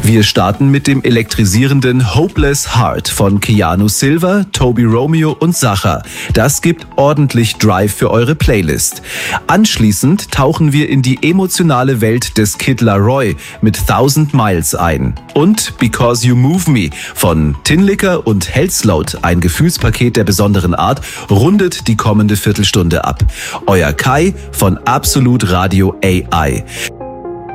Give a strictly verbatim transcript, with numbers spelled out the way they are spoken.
Wir starten mit dem elektrisierenden Hopeless Heart von Keanu Silva, Toby Romeo und Sacha. Das gibt ordentlich Drive für eure Playlist. Anschließend tauchen wir in die emotionale Welt des Kid Laroi mit Thousand Miles ein. Und Because You Move Me von Tinlicker und Hellsloat, ein Gefühlspaket der besonderen Art, rundet die kommende Viertelstunde ab. Euer Kai von Absolut Radio A I.